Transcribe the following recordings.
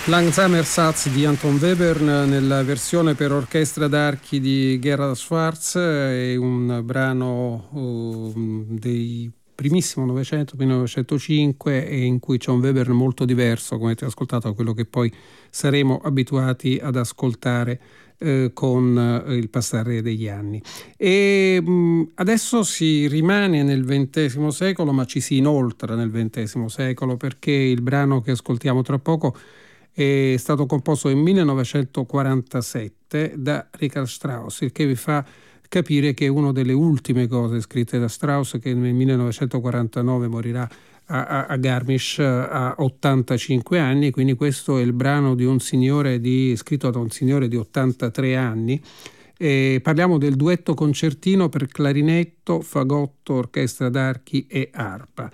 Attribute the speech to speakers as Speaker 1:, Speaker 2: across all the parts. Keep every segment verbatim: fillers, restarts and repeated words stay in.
Speaker 1: Langsamer Satz di Anton Webern nella versione per orchestra d'archi di Gerhard Schwarz, è un brano uh, dei primissimo Novecento, millenovecentocinque, e in cui c'è un Webern molto diverso, come avete ascoltato, da quello che poi saremo abituati ad ascoltare eh, con eh, il passare degli anni. E mh, adesso si rimane nel ventesimo secolo, ma ci si inoltra nel ventesimo secolo, perché il brano che ascoltiamo tra poco è stato composto nel millenovecentoquarantasette da Richard Strauss, il che vi fa capire che è una delle ultime cose scritte da Strauss, che nel millenovecentoquarantanove morirà a, a, a Garmisch a ottantacinque anni. Quindi questo è il brano di un signore di, scritto da un signore di ottantatré anni. E parliamo del duetto concertino per clarinetto, fagotto, orchestra d'archi e arpa.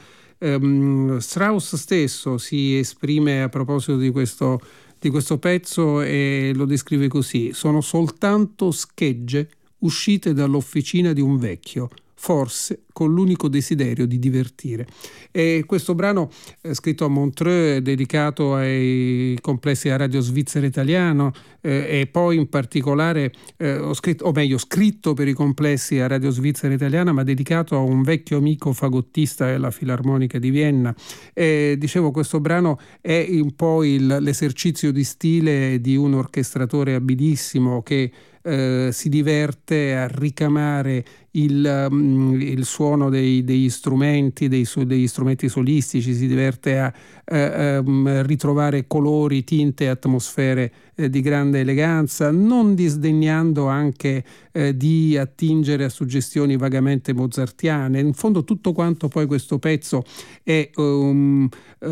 Speaker 1: Um, Strauss stesso si esprime a proposito di questo, di questo pezzo e lo descrive così: sono soltanto schegge uscite dall'officina di un vecchio, forse con l'unico desiderio di divertire. E questo brano è scritto a Montreux, è dedicato ai complessi della Radio Svizzera Italiano, eh, e poi in particolare eh, ho scritto, o meglio scritto per i complessi della Radio Svizzera Italiana, ma dedicato a un vecchio amico fagottista della Filarmonica di Vienna. E, dicevo, questo brano è un po' il, l'esercizio di stile di un orchestratore abilissimo che Eh, si diverte a ricamare il, um, il suono dei, degli strumenti, dei, degli strumenti solistici, si diverte a eh, um, ritrovare colori, tinte e atmosfere eh, di grande eleganza, non disdegnando anche eh, di attingere a suggestioni vagamente mozartiane. In fondo tutto quanto poi questo pezzo è um,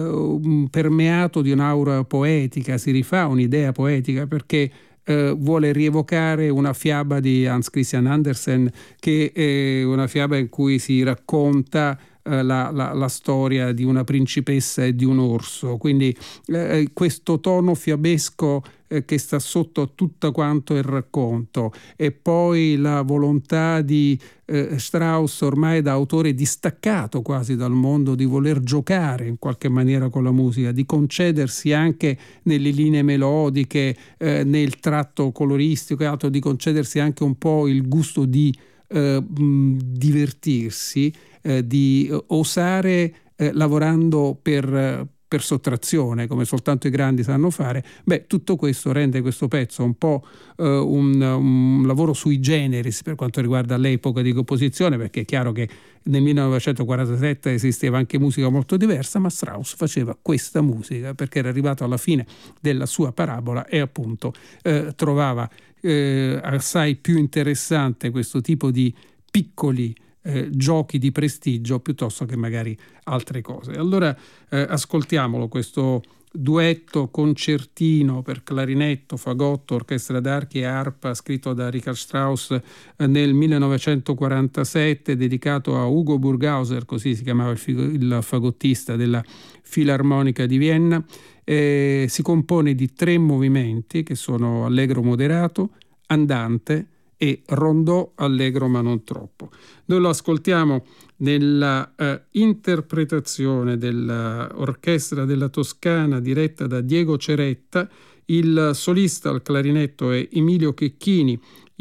Speaker 1: um, permeato di un'aura poetica, si rifà un'idea poetica, perché Uh, vuole rievocare una fiaba di Hans Christian Andersen, che è una fiaba in cui si racconta uh, la, la, la storia di una principessa e di un orso. Quindi uh, questo tono fiabesco uh, che sta sotto a tutto quanto il racconto, e poi la volontà di uh, Strauss, ormai da autore distaccato quasi dal mondo, di voler giocare in qualche maniera con la musica, di concedersi anche nelle linee melodiche, eh, nel tratto coloristico e altro, di concedersi anche un po' il gusto di eh, mh, divertirsi, eh, di eh, osare eh, lavorando per, per sottrazione, come soltanto i grandi sanno fare. Beh, tutto questo rende questo pezzo un po' eh, un, un lavoro sui generis per quanto riguarda l'epoca di composizione, perché è chiaro che nel millenovecentoquarantasette esisteva anche musica molto diversa, ma Strauss faceva questa musica perché era arrivato alla fine della sua parabola e appunto eh, trovava eh, assai più interessante questo tipo di piccoli eh, giochi di prestigio piuttosto che magari altre cose. Allora eh, ascoltiamolo, questo duetto concertino per clarinetto, fagotto, orchestra d'archi e arpa, scritto da Richard Strauss eh, nel millenovecentoquarantasette, dedicato a Hugo Burghauser, così si chiamava il, figo, il fagottista della Filarmonica di Vienna. Eh, si compone di tre movimenti che sono allegro moderato, andante e rondò allegro ma non troppo. Noi lo ascoltiamo nella uh, interpretazione dell'Orchestra della Toscana diretta da Diego Ceretta. Il solista al clarinetto è Emilio Checchini,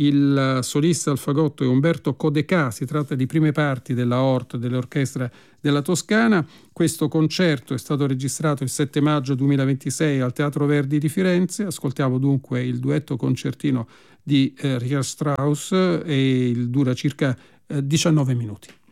Speaker 1: il solista al fagotto è Umberto Codecà. Si tratta di prime parti della O R T dell'Orchestra della Toscana. Questo concerto è stato registrato il sette maggio duemilaventisei al Teatro Verdi di Firenze. Ascoltiamo dunque il duetto concertino di eh, Richard Strauss, e il dura circa eh, diciannove minuti.